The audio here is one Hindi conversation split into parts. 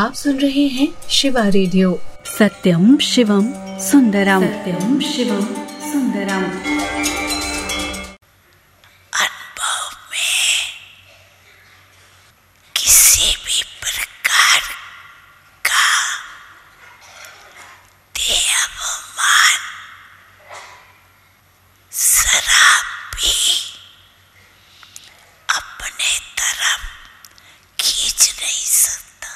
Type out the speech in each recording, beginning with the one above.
आप सुन रहे हैं शिवा रेडियो। सत्यम शिवम सुंदरम, सत्यम शिवम सुंदरम। अनुभव में किसी भी प्रकार का देह अभिमान शराब भी अपने तरफ खींच नहीं सकता।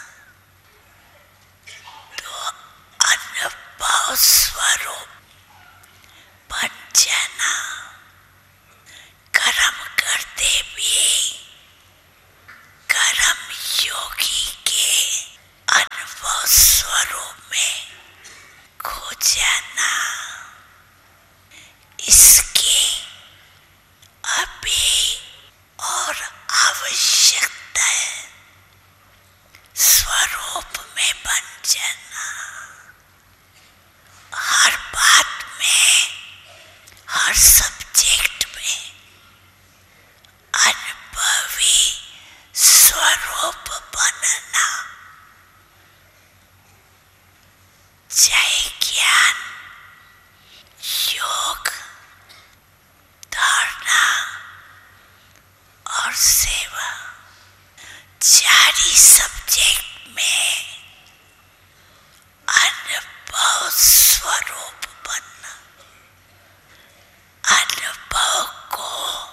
तो अनुभव स्वरूप बन जाना, कर्म करते भी कर्म योगी के अनुभव स्वरूप में खो जाना, इसकी अभी और आवश्यकता है। स्वरूप में बन जाना, हर बात में, हर सब्जेक्ट में अनुभवी स्वरूप बनना। चाहे ज्ञान, योग, धारणा और सेवा, चार ही सब्जेक्ट में अनुभव स्वरूप बनना। अनुभव को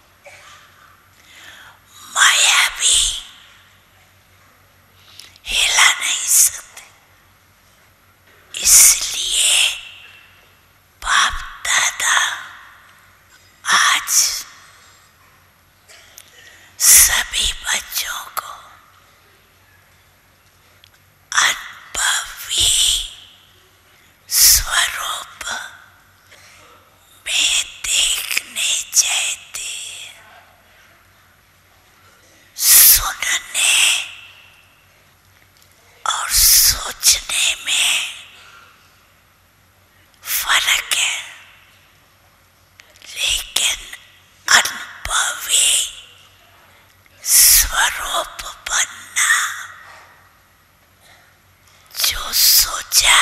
माया भी हिला नहीं सकती। इसलिए बाप दादा आज सभी बच्चों को अनुभवी स्वरूप में देखने चाहते हैं। सुनने और सोचने में फर्क है, लेकिन अनुभवी स्वरूप बनना, जो सोचा,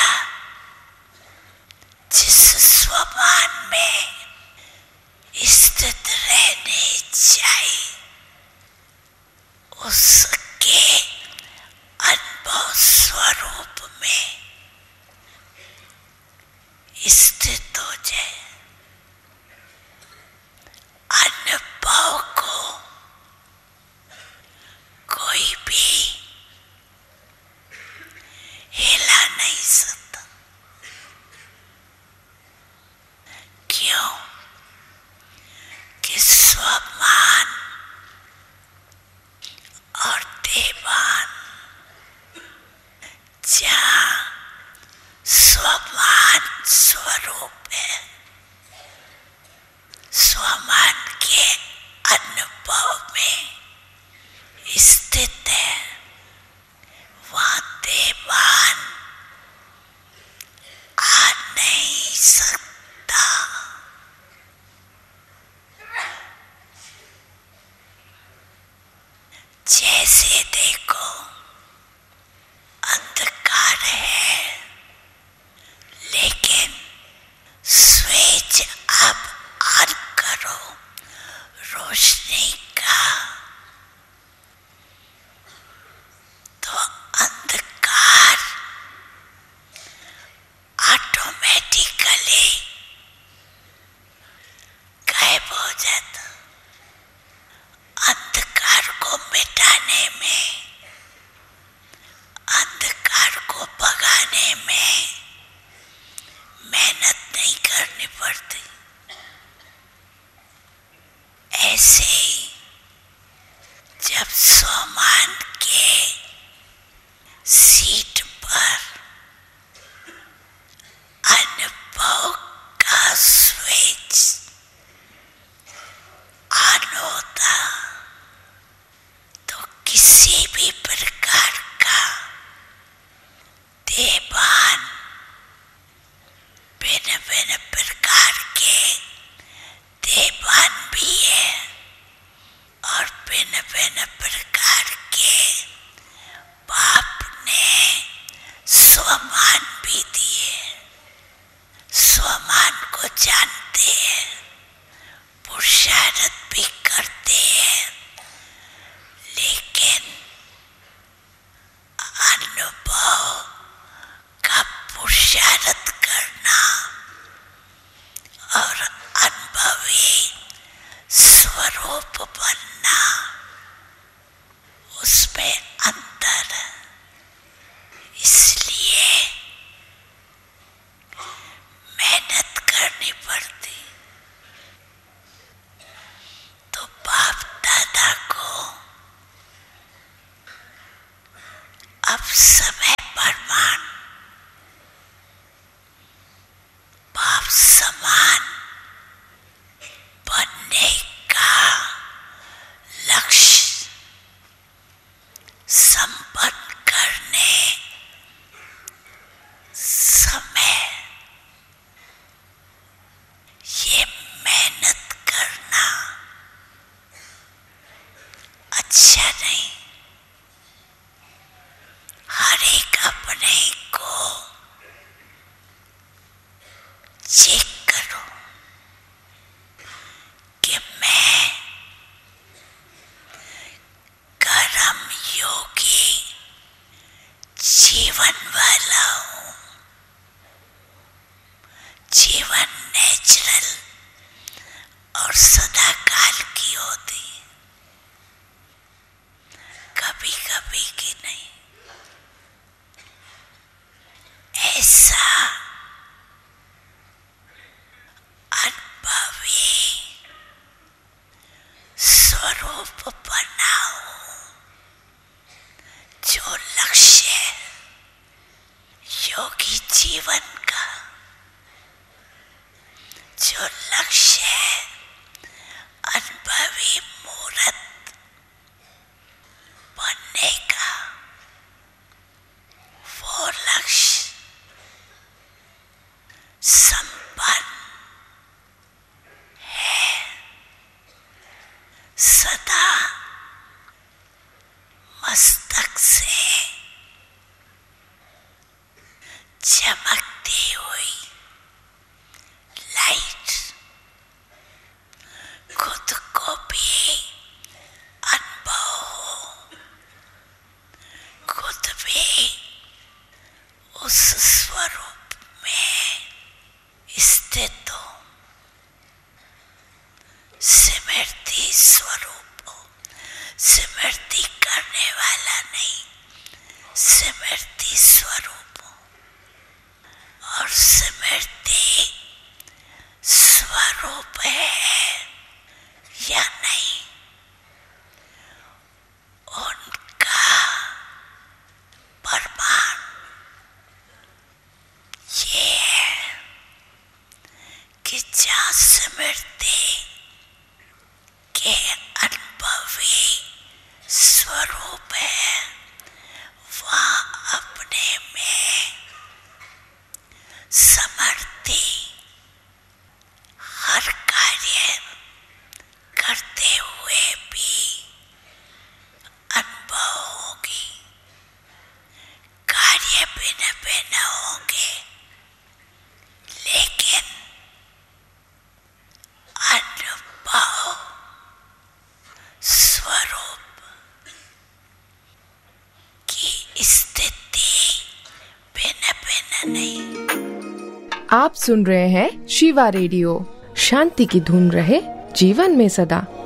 जिस स्वभाव में स्थित रहने चाहिए, उसके अनुभव स्वरूप में स्थित हो जाए। अनुभव को कोई भी हिला नहीं सकता। क्यों? कि स्वमान और देवान, जहाँ स्वमान स्वरूप है, स्वमान के अनुभव में स्थित है, वहाँ देवान आ नहीं सकता। जैसे देखो, अंधकार है, लेकिन स्विच अब ऑन करो रोशनी का, तो अंधकार ऑटोमेटिकली गायब हो जाता। अंधकार को मिटाने में, अंधकार को भगाने में मेहनत नहीं करनी पड़ती। ऐसे ही जब स्वमान के सीट पर अनुभव का स्विच ऑन होता, तो किसी भी प्रकार का देवान, भिन्न भिन्न प्रकार के देवान भी है और भिन्न भिन्न प्रकार के बाप ने अब समय प्रमाण बाप समान बनने का लक्ष्य संपन्न करने समय ये मेहनत करना अच्छा नहीं। हर एक अपने को चेक करो कि मैं कर्म योगी जीवन वाला हूँ। जीवन नेचुरल और सदा काल की होती, कभी कभी की नहीं। ऐसा अनुभवी स्वरूप बनाओ जो लक्ष्य है योगी जीवन का, जो लक्ष्य है अनुभवी मूर्त बनने का, वो लक्ष्य संपन्न है। सदा मस्तक से चमकती हुई लाइट खुद को भी अनुभव हो, खुद भी उस स्वरूप में स्थित हो। स्मृति स्वरूप हो, स्मृति करने वाला नहीं, स्मृति स्वरूप हो। और स्मृति स्वरूप है या नहीं, उनका प्रमाण ये है कि जहाँ स्मृति के अनुभवी स्वरूप है, वहाँ अपने में समर्थी हर कार्य करते हुए भी अनुभव होगी। कार्य भिन्न भिन्न होंगे, लेकिन अनुभव स्वरूप की स्थिति भिन्न भिन्न नहीं। आप सुन रहे हैं शिवा रेडियो। शांति की धुन रहे जीवन में सदा।